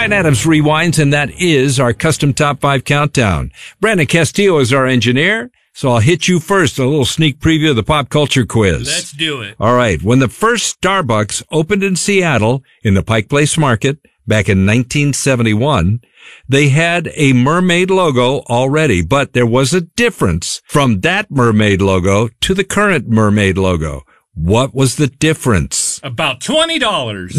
Brian Adams rewinds, and that is our custom top 5 countdown. Brandon Castillo is our engineer, so I'll hit you first, a little sneak preview of the pop culture quiz. Let's do it. All right. When the first Starbucks opened in Seattle in the Pike Place Market back in 1971, they had a mermaid logo already, but there was a difference from that mermaid logo to the current mermaid logo. What was the difference? About $20.